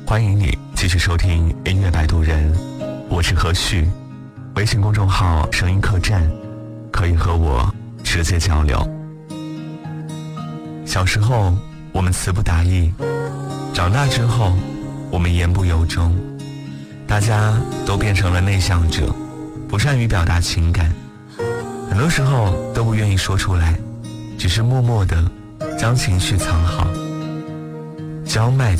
欢迎你继续收听音乐摆渡人，我是何旭。微信公众号声音客栈，可以和我直接交流。小时候我们词不达意，长大之后我们言不由衷，大家都变成了内向者，不善于表达情感，很多时候都不愿意说出来，只是默默地将情绪藏好。娇卖